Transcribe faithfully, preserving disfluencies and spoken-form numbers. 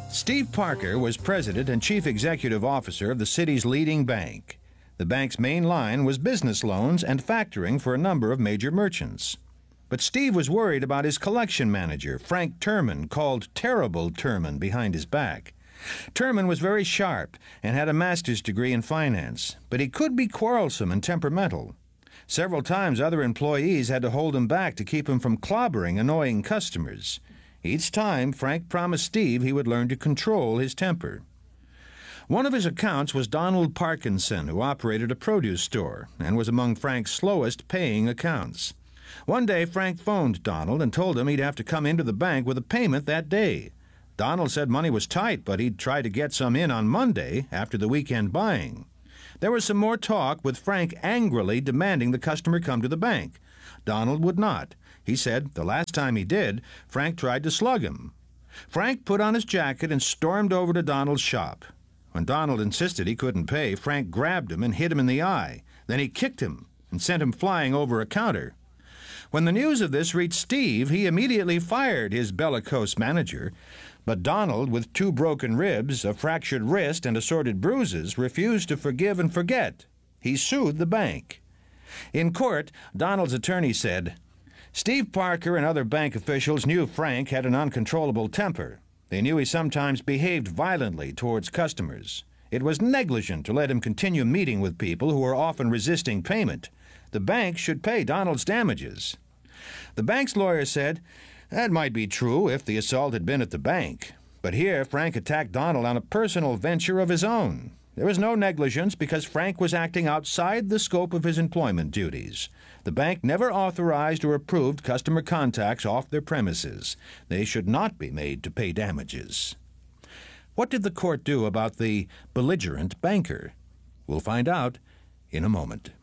Steve Parker was president and chief executive officer of the city's leading bank. The bank's main line was business loans and factoring for a number of major merchants. But Steve was worried about his collection manager, Frank Turman, called Terrible Turman behind his back. Turman was very sharp and had a master's degree in finance, but he could be quarrelsome and temperamental. Several times other employees had to hold him back to keep him from clobbering annoying customers. Each time, Frank promised Steve he would learn to control his temper. One of his accounts was Donald Parkinson, who operated a produce store and was among Frank's slowest paying accounts. One day, Frank phoned Donald and told him he'd have to come into the bank with a payment that day. Donald said money was tight, but he'd try to get some in on Monday after the weekend buying. There was some more talk, with Frank angrily demanding the customer come to the bank. Donald would not. He said the last time he did, Frank tried to slug him. Frank put on his jacket and stormed over to Donald's shop. When Donald insisted he couldn't pay, Frank grabbed him and hit him in the eye. Then he kicked him and sent him flying over a counter. When the news of this reached Steve, he immediately fired his bellicose manager. But Donald, with two broken ribs, a fractured wrist, and assorted bruises, refused to forgive and forget. He sued the bank. In court, Donald's attorney said, "Steve Parker and other bank officials knew Frank had an uncontrollable temper. They knew he sometimes behaved violently towards customers. It was negligent to let him continue meeting with people who were often resisting payment. The bank should pay Donald's damages." The bank's lawyer said, "That might be true if the assault had been at the bank. But here Frank attacked Donald on a personal venture of his own. There was no negligence because Frank was acting outside the scope of his employment duties. The bank never authorized or approved customer contacts off their premises. They should not be made to pay damages." What did the court do about the belligerent banker? We'll find out in a moment.